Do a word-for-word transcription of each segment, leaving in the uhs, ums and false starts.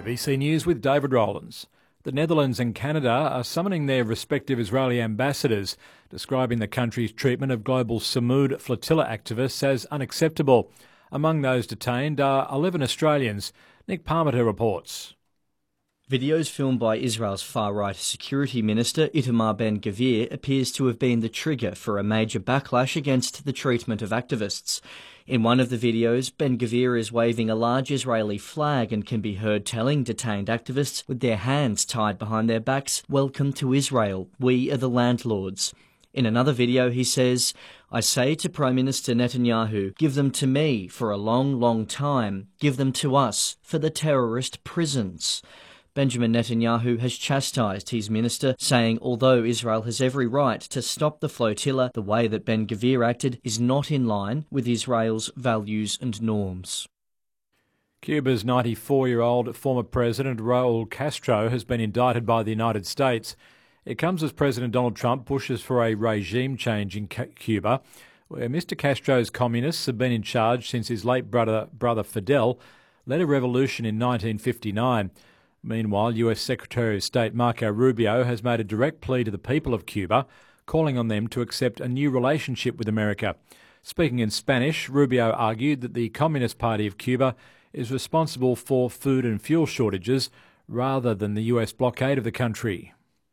B C News with David Rowlands. The Netherlands and Canada are summoning their respective Israeli ambassadors, describing the country's treatment of global Samud flotilla activists as unacceptable. Among those detained are eleven Australians. Nick Parmenter reports. Videos filmed by Israel's far-right security minister Itamar Ben-Gvir appears to have been the trigger for a major backlash against the treatment of activists. In one of the videos, Ben-Gvir is waving a large Israeli flag and can be heard telling detained activists with their hands tied behind their backs, "Welcome to Israel. We are the landlords." In another video, he says, "I say to Prime Minister Netanyahu, give them to me for a long, long time. Give them to us for the terrorist prisons." Benjamin Netanyahu has chastised his minister, saying although Israel has every right to stop the flotilla, the way that Ben-Gvir acted is not in line with Israel's values and norms. Cuba's ninety-four-year-old former president Raul Castro has been indicted by the United States. It comes as President Donald Trump pushes for a regime change in Cuba, where Mister Castro's communists have been in charge since his late brother, brother Fidel led a revolution in nineteen fifty-nine. Meanwhile, U S Secretary of State Marco Rubio has made a direct plea to the people of Cuba, calling on them to accept a new relationship with America. Speaking in Spanish, Rubio argued that the Communist Party of Cuba is responsible for food and fuel shortages rather than the U S blockade of the country.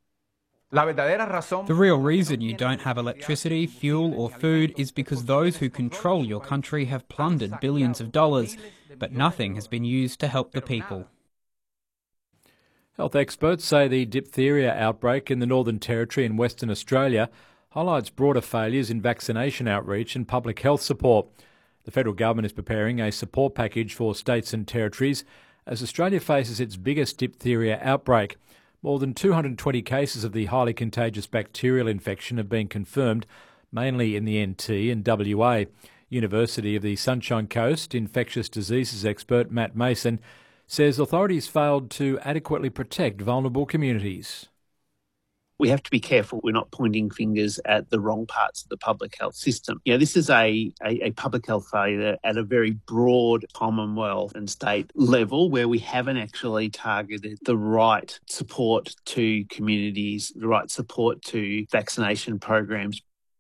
The real reason you don't have electricity, fuel or food is because those who control your country have plundered billions of dollars, but nothing has been used to help the people. Health experts say the diphtheria outbreak in the Northern Territory in Western Australia highlights broader failures in vaccination outreach and public health support. The federal government is preparing a support package for states and territories as Australia faces its biggest diphtheria outbreak. More than two hundred twenty cases of the highly contagious bacterial infection have been confirmed, mainly in the N T and W A. University of the Sunshine Coast infectious diseases expert Matt Mason says authorities failed to adequately protect vulnerable communities. We have to be careful we're not pointing fingers at the wrong parts of the public health system. You know, this is a, a, a public health failure at a very broad Commonwealth and state level where we haven't actually targeted the right support to communities, the right support to vaccination programs.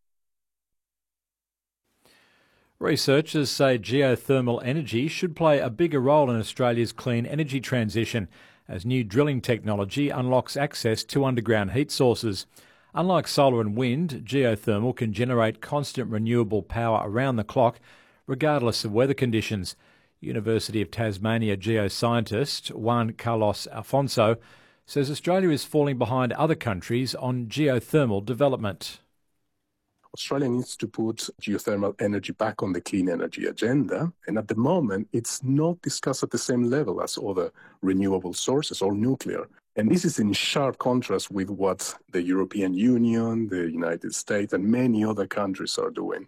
Researchers say geothermal energy should play a bigger role in Australia's clean energy transition as new drilling technology unlocks access to underground heat sources. Unlike solar and wind, geothermal can generate constant renewable power around the clock, regardless of weather conditions. University of Tasmania geoscientist Juan Carlos Alfonso says Australia is falling behind other countries on geothermal development. Australia needs to put geothermal energy back on the clean energy agenda, and at the moment it's not discussed at the same level as other renewable sources or nuclear. And this is in sharp contrast with what the European Union, the United States and many other countries are doing.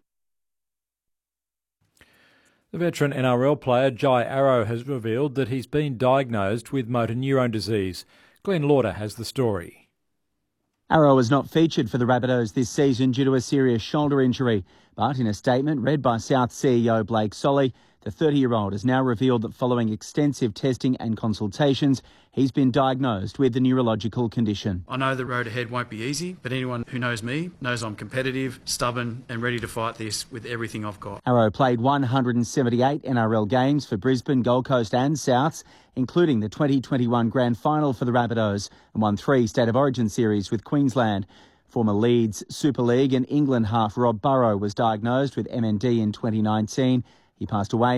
The veteran N R L player Jai Arrow has revealed that he's been diagnosed with motor neurone disease. Glenn Lauder has the story. Arrow was not featured for the Rabbitohs this season due to a serious shoulder injury. But in a statement read by South C E O Blake Solly, the thirty-year-old has now revealed that following extensive testing and consultations, he's been diagnosed with the neurological condition. I know the road ahead won't be easy, but anyone who knows me knows I'm competitive, stubborn and ready to fight this with everything I've got. Arrow played one hundred seventy-eight N R L games for Brisbane, Gold Coast and Souths, including the twenty twenty-one Grand Final for the Rabbitohs, and won three State of Origin series with Queensland. Former Leeds Super League and England half Rob Burrow was diagnosed with M N D in twenty nineteen. He passed away